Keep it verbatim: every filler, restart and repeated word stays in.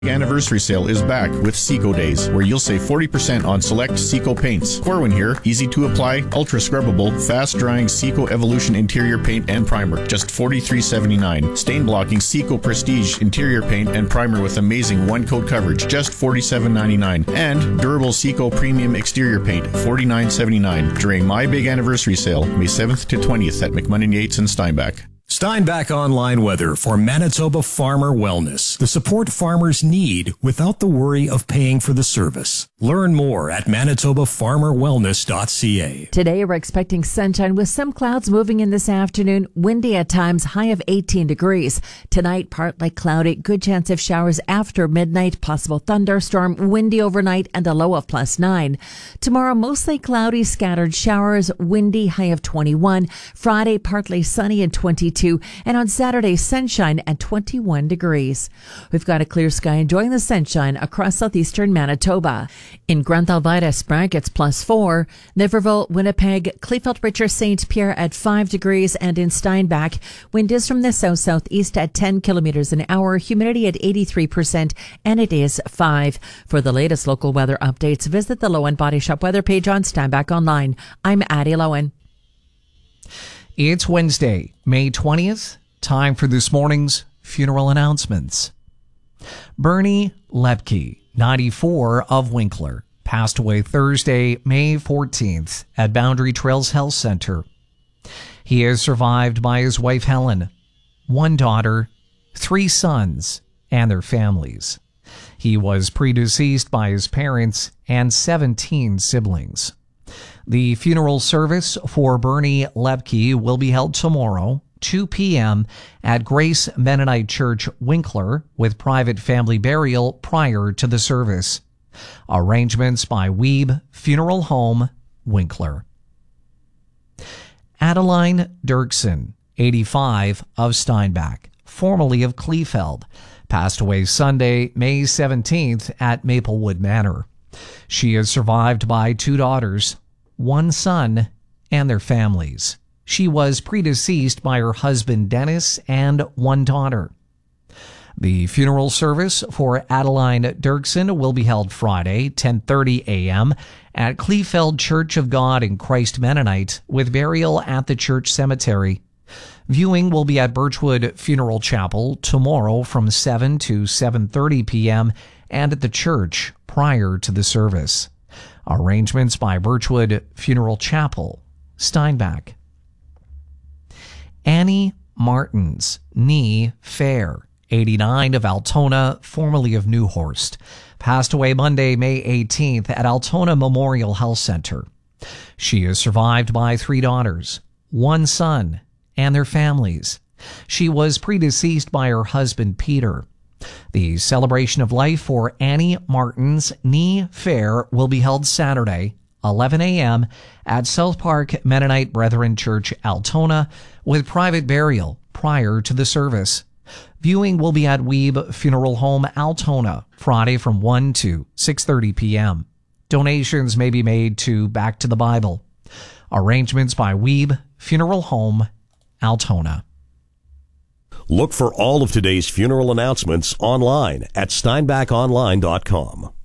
Anniversary sale is back with Seco Days, where you'll save forty percent on select Seco paints. Corwin here, easy to apply, ultra scrubbable, fast drying Seco Evolution interior paint and primer, just forty-three seventy-nine. Stain blocking Seco Prestige interior paint and primer with amazing one coat coverage, just forty-seven ninety-nine. And durable Seco premium exterior paint, forty-nine seventy-nine. During my big anniversary sale, May seventh to twentieth at McMunnin Yates and Steinbach. Steinbach Online Weather for Manitoba Farmer Wellness. The support farmers need without the worry of paying for the service. Learn more at manitoba farmer wellness dot c a. Today we're expecting sunshine with some clouds moving in this afternoon. Windy at times, high of eighteen degrees. Tonight, partly cloudy, good chance of showers after midnight, possible thunderstorm, windy overnight, and a low of plus nine. Tomorrow, mostly cloudy, scattered showers, windy, high of twenty-one. Friday, partly sunny and twenty-two. And on Saturday, sunshine at twenty-one degrees. We've got a clear sky enjoying the sunshine across southeastern Manitoba. In Grand Alberta, Sprague, it's plus four. Niverville, Winnipeg, Kleefeld, Richard, Saint Pierre at five degrees. And in Steinbach, wind is from the south-southeast at ten kilometers an hour, humidity at eighty-three percent, and it is five. For the latest local weather updates, visit the Lowen Body Shop weather page on Steinbach Online. I'm Addie Lowen. It's Wednesday, May twentieth. Time for this morning's funeral announcements. Bernie Lepke, ninety-four, of Winkler, passed away Thursday, May fourteenth at Boundary Trails Health Center. He is survived by his wife Helen, one daughter, three sons, and their families. He was predeceased by his parents and seventeen siblings. The funeral service for Bernie Lepke will be held tomorrow, two p.m. at Grace Mennonite Church, Winkler, with private family burial prior to the service. Arrangements by Weeb Funeral Home, Winkler. Adeline Dirksen, eighty-five, of Steinbach, formerly of Kleefeld, passed away Sunday, May seventeenth at Maplewood Manor. She is survived by two daughters, one son, and their families. She was predeceased by her husband Dennis and one daughter. The funeral service for Adeline Dirksen will be held Friday, ten thirty a.m. at Kleefeld Church of God in Christ Mennonite, with burial at the church cemetery. Viewing will be at Birchwood Funeral Chapel tomorrow from seven to seven thirty p.m. and at the church prior to the service. Arrangements by Birchwood Funeral Chapel, Steinbach. Annie Martins, nee Fair, eighty-nine, of Altona, formerly of Newhorst, passed away Monday, May eighteenth at Altona Memorial Health Center. She is survived by three daughters, one son, and their families. She was predeceased by her husband Peter. The celebration of life for Annie Martins, nee Fair, will be held Saturday, eleven a.m. at South Park Mennonite Brethren Church, Altona, with private burial prior to the service. Viewing will be at Weeb Funeral Home, Altona, Friday from one to six thirty p.m. Donations may be made to Back to the Bible. Arrangements by Weeb Funeral Home, Altona. Look for all of today's funeral announcements online at steinbach online dot com.